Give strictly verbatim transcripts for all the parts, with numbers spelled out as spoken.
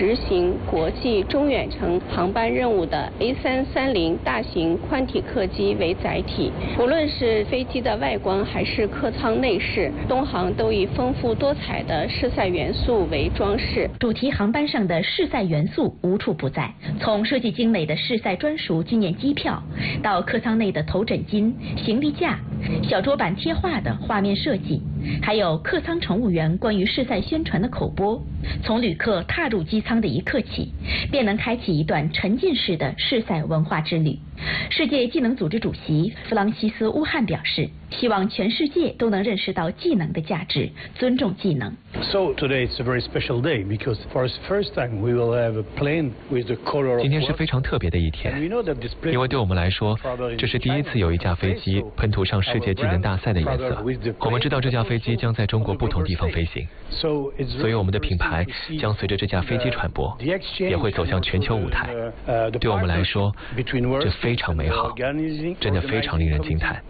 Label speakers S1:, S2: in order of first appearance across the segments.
S1: 执行国际中远程航班任务的 A 三三零大型宽体客机为载体。无论是飞机的外观还是客舱内饰，东航都以丰富多彩的饰赛元素为装饰。
S2: 主题航班上的饰赛元素无处不在，从设计精美的饰赛专属纪念机票，到客舱内的头枕巾、行李架、小桌板贴画的画面设计，还有客舱乘务员关于饰赛宣传的口播，从旅客踏入机舱的一刻起，便能开启一段沉浸式的饰赛文化之旅。世界技能组织主席弗朗西斯·乌汉表示，希望全世界都能认识到技能的价值，尊重技能。
S3: So today it's a very special day because for the first time we will have a plane with the color of.
S4: 今天是非常特别的一天，因为对我们来说，这是第一次有一架飞机喷涂上世界技能大赛的颜色。我们知道这架飞机将在中国不同地方飞行，所以我们的品牌将随着这架飞机传播，也会走向全球舞台。对我们来说，这非常美好，真的非常令人惊叹。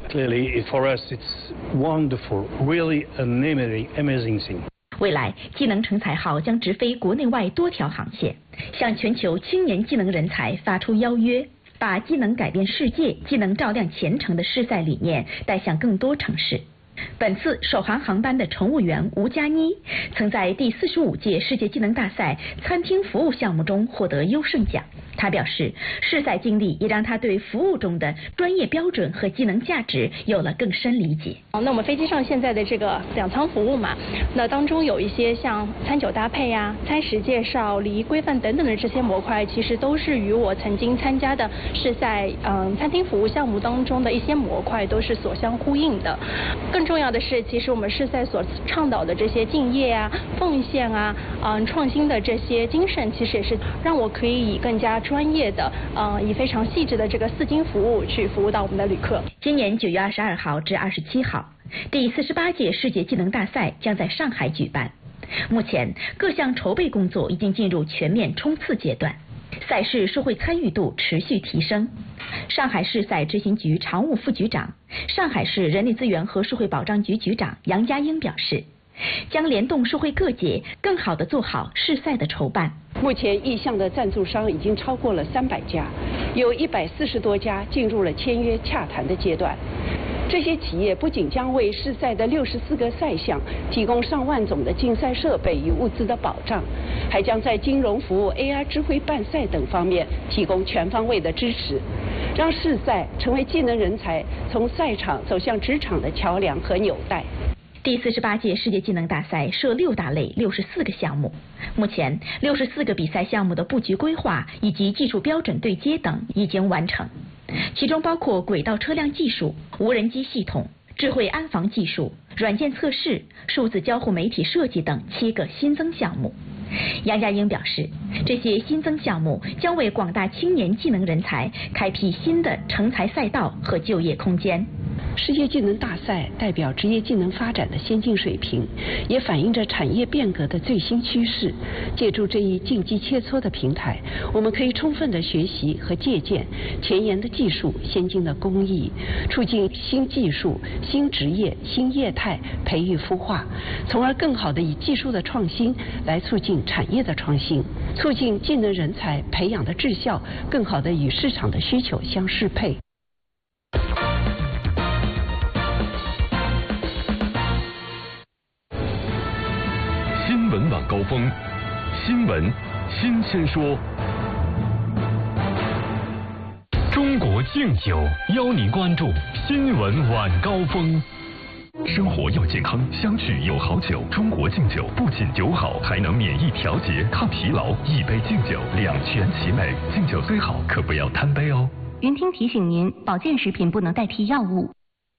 S2: 未来，技能成才号将直飞国内外多条航线，向全球青年技能人才发出邀约，把技能改变世界、技能照亮前程的示赛理念带向更多城市。本次首航航班的乘务员吴佳妮曾在第四十五届世界技能大赛餐厅服务项目中获得优胜奖。他表示，试赛经历也让他对服务中的专业标准和技能价值有了更深理解。
S5: 那我们飞机上现在的这个两舱服务嘛，那当中有一些像餐酒搭配呀、餐食介绍、礼仪规范等等的这些模块，其实都是与我曾经参加的试赛嗯餐厅服务项目当中的一些模块都是所相呼应的。更重要的是，其实我们试赛所倡导的这些敬业啊、奉献啊、嗯创新的这些精神，其实也是让我可以以更加专业的、呃，以非常细致的这个四金服务去服务到我们的旅客。
S2: 今年九月二十二号至二十七号，第四十八届世界技能大赛将在上海举办。目前各项筹备工作已经进入全面冲刺阶段，赛事社会参与度持续提升。上海市赛执行局常务副局长、上海市人力资源和社会保障局局长杨佳英表示，将联动社会各界，更好地做好试赛的筹办。
S6: 目前意向的赞助商已经超过了三百家，有一百四十多家进入了签约洽谈的阶段。这些企业不仅将为试赛的六十四个赛项提供上万种的竞赛设备与物资的保障，还将在金融服务、A R 智慧办赛等方面提供全方位的支持，让试赛成为技能人才从赛场走向职场的桥梁和纽带。
S2: 第四十八届世界技能大赛设六大类六十四个项目，目前六十四个比赛项目的布局规划以及技术标准对接等已经完成，其中包括轨道车辆技术、无人机系统、智慧安防技术、软件测试、数字交互媒体设计等七个新增项目。杨佳英表示，这些新增项目将为广大青年技能人才开辟新的成才赛道和就业空间。
S6: 世界技能大赛代表职业技能发展的先进水平，也反映着产业变革的最新趋势。借助这一竞技切磋的平台，我们可以充分的学习和借鉴前沿的技术、先进的工艺，促进新技术、新职业、新业态培育孵化，从而更好的以技术的创新来促进产业的创新，促进技能人才培养的质效更好的与市场的需求相适配。
S7: 新闻晚高峰，新闻新鲜说。中国敬酒邀您关注新闻晚高峰。生活要健康，相聚有好酒。中国敬酒不仅酒好，还能免疫调节、抗疲劳。一杯敬酒，两全其美。敬酒虽好，可不要贪杯哦。
S2: 云听提醒您，保健食品不能代替药物。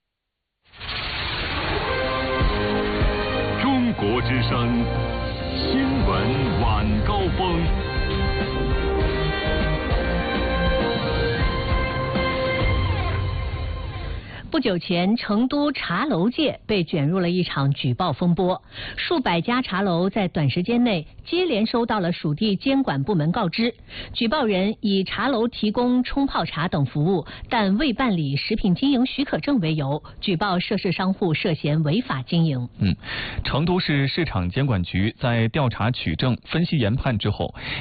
S7: 中国之声，新闻晚高峰。
S8: 不久前，成都茶楼界被卷入了一场举报风波，数百家茶楼在短时间内接连收到了属地监管部门告知，举报人以茶楼提供冲泡茶等服务，但未办理食品经营许可证为由，举报涉事商户涉嫌违法经营。
S9: 嗯，成都市市场监管局在调查取证、分析研判之后，